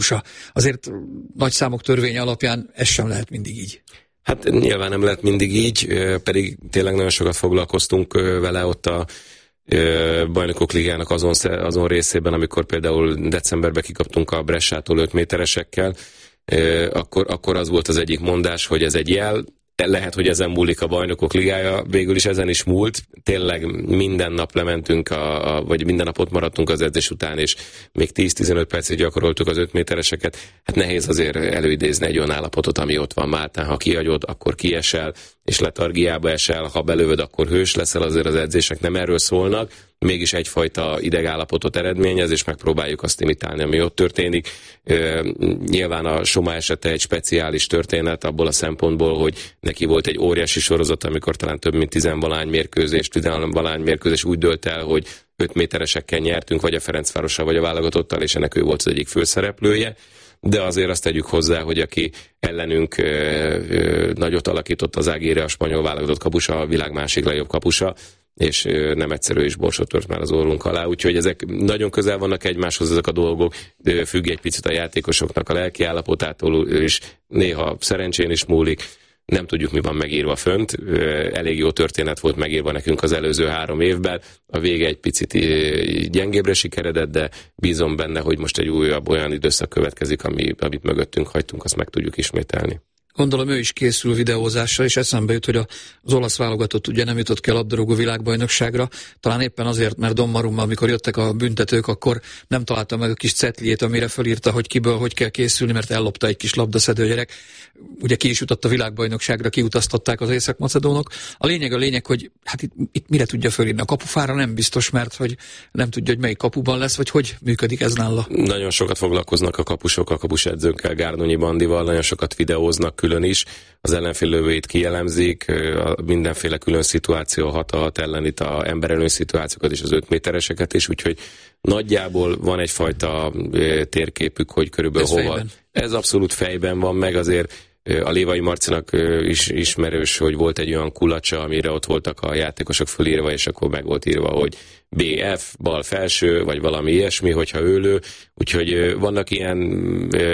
Azért nagy számok törvénye alapján ez sem lehet mindig így. Hát nyilván nem lehet mindig így, pedig tényleg nagyon sokat foglalkoztunk vele ott a Bajnokok Ligának azon részében, amikor például decemberben kikaptunk a Bressától 5 méteresekkel, akkor az volt az egyik mondás, hogy ez egy jel, lehet, hogy ezen múlik a Bajnokok Ligája, végül is ezen is múlt, tényleg minden nap lementünk, vagy minden nap ott maradtunk az edzés után, és még 10-15 percig gyakoroltuk az 5 métereseket. Hát nehéz azért előidézni egy olyan állapotot, ami ott van Máltán, ha kihagyod, akkor kiesel, és letargiába esel, ha belövöd, akkor hős leszel, azért az edzések nem erről szólnak, mégis egyfajta idegállapotot eredményez, és megpróbáljuk azt imitálni, ami ott történik. Nyilván a Soma esete egy speciális történet abból a szempontból, hogy neki volt egy óriási sorozat, amikor talán több mint 10-valány mérkőzés úgy dőlt el, hogy 5 méteresekkel nyertünk, vagy a Ferencvárossal, vagy a válogatottal, és ennek ő volt az egyik főszereplője. De azért azt tegyük hozzá, hogy aki ellenünk nagyot alakított az Águirre, a spanyol válogatott kapusa, a világ másik legjobb kapusa, és nem egyszerű is borsot tört már az orrunk alá, úgyhogy ezek nagyon közel vannak egymáshoz ezek a dolgok, de függ egy picit a játékosoknak a lelki állapotától, és néha szerencsén is múlik, nem tudjuk, mi van megírva fönt, elég jó történet volt megírva nekünk az előző 3 évben, a vége egy picit gyengébbre sikeredett, de bízom benne, hogy most egy újabb olyan időszak következik, amit mögöttünk hagytunk, azt meg tudjuk ismételni. Gondolom ő is készül videózással, és eszembe jut, hogy az olasz válogatott ugye nem jutott ki a labdarúgó világbajnokságra, talán éppen azért, mert Donnarumma, amikor jöttek a büntetők, akkor nem találta meg a kis cetliét, amire felírta, hogy kiből hogy kell készülni, mert ellopta egy kis labdaszedő gyerek. Ugye ki is jutott a világbajnokságra, kiutasztották az észak-macedónok. A lényeg, hogy hát itt mire tudja fölírni? A kapufára nem biztos, mert hogy nem tudja, hogy melyik kapuban lesz, vagy hogy működik ez nála. Nagyon sokat foglalkoznak a kapusok, a kapusedzőnkkel, Gárdonyi Bandival, nagyon sokat videóznak külön is, az ellenfél lövőit kielemzik, mindenféle külön szituáció hat ellen itt a emberelő szituációkat és az 5 métereseket is, úgyhogy nagyjából van egyfajta térképük, hogy körülbelül ez hova. Fejben. Ez abszolút fejben van, meg azért a Lévai Marcinak is ismerős, hogy volt egy olyan kulacsa, amire ott voltak a játékosok fölírva, és akkor meg volt írva, hogy BF, bal felső, vagy valami ilyesmi, hogyha ő lő. Úgyhogy vannak ilyen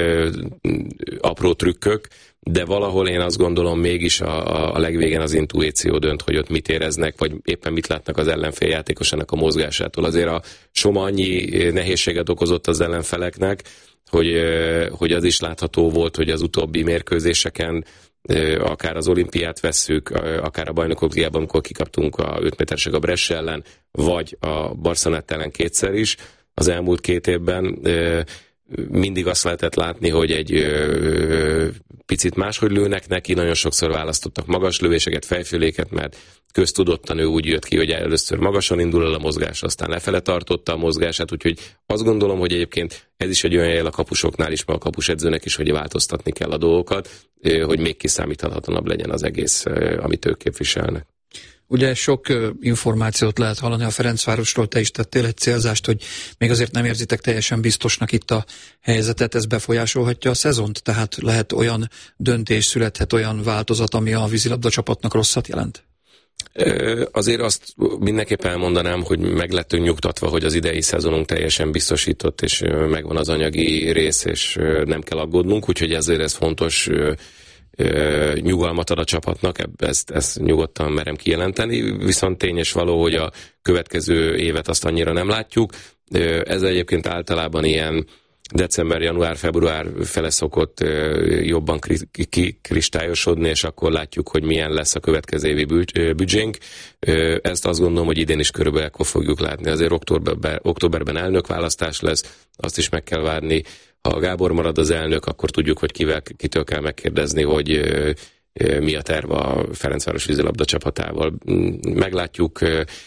apró trükkök, de valahol én azt gondolom mégis a legvégén az intuíció dönt, hogy ott mit éreznek, vagy éppen mit látnak az ellenfél játékosának a mozgásától. Azért a Soma annyi nehézséget okozott az ellenfeleknek, hogy az is látható volt, hogy az utóbbi mérkőzéseken, akár az olimpiát vesszük, akár a Bajnokok Ligában, amikor kikaptunk a 5 méteresek a Brescia ellen, vagy a Barcelonát ellen kétszer is az elmúlt 2 évben, mindig azt lehetett látni, hogy egy picit máshogy lőnek neki, nagyon sokszor választottak magas lövéseket, fejfőléket, mert köztudottan ő úgy jött ki, hogy először magasan indul el a mozgás, aztán lefele tartotta a mozgását, úgyhogy azt gondolom, hogy egyébként ez is egy olyan jel a kapusoknál is, meg a kapusedzőnek is, hogy változtatni kell a dolgokat, hogy még kiszámíthatatlanabb legyen az egész, amit ők képviselnek. Ugye sok információt lehet hallani a Ferencvárosról, te is tettél egy célzást, hogy még azért nem érzitek teljesen biztosnak itt a helyzetet, ez befolyásolhatja a szezont, tehát lehet olyan döntés, születhet olyan változat, ami a vízilabda csapatnak rosszat jelent? Azért azt mindenképpen elmondanám, hogy meg lettünk nyugtatva, hogy az idei szezonunk teljesen biztosított, és megvan az anyagi rész, és nem kell aggódnunk, úgyhogy ezért ez fontos nyugalmat ad a csapatnak, ezt nyugodtan merem kijelenteni, viszont tény és való, hogy a következő évet azt annyira nem látjuk. Ez egyébként általában ilyen december, január, február fele szokott jobban kristályosodni, és akkor látjuk, hogy milyen lesz a következő évi büdzsénk. Ezt azt gondolom, hogy idén is körülbelül akkor fogjuk látni. Azért októberben elnökválasztás lesz, azt is meg kell várni. Ha Gábor marad az elnök, akkor tudjuk, hogy kitől kell megkérdezni, hogy mi a terv a Ferencváros vízilabda csapatával. Meglátjuk,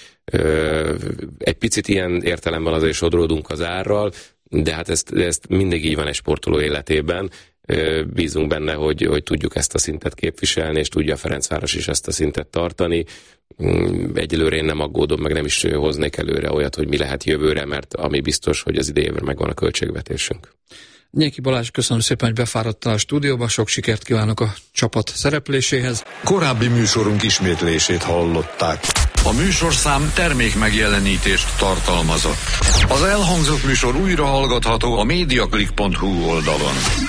egy picit ilyen értelemben azért sodródunk az árral, de hát ezt mindig így van egy sportoló életében. Bízunk benne, hogy tudjuk ezt a szintet képviselni, és tudja a Ferencváros is ezt a szintet tartani. Egyelőre én nem aggódom, meg nem is hoznék előre olyat, hogy mi lehet jövőre, mert ami biztos, hogy az idejévre megvan a költségvetésünk. Nyéki Balázs, köszönöm szépen, hogy befáradtál a stúdióba, sok sikert kívánok a csapat szerepléséhez. Korábbi műsorunk ismétlését hallották. A műsorszám termék megjelenítést tartalmazott. Az elhangzott műsor újra hallgatható a mediaclick.hu oldalon.